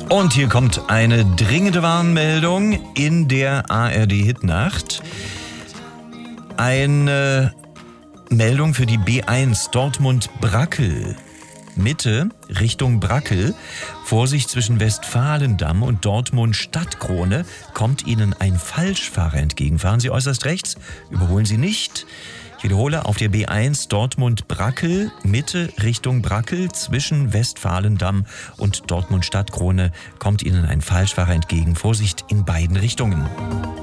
Und hier kommt eine dringende Warnmeldung in der ARD-Hitnacht. Eine Meldung für die B1 Dortmund-Brackel. Mitte Richtung Brackel. Vorsicht, zwischen Westfalendamm und Dortmund Stadtkrone kommt Ihnen ein Falschfahrer entgegen. Fahren Sie äußerst rechts, überholen Sie nicht. Ich wiederhole, auf der B1 Dortmund-Brackel, Mitte Richtung Brackel, zwischen Westfalendamm und Dortmund Stadtkrone kommt Ihnen ein Falschfahrer entgegen. Vorsicht in beiden Richtungen.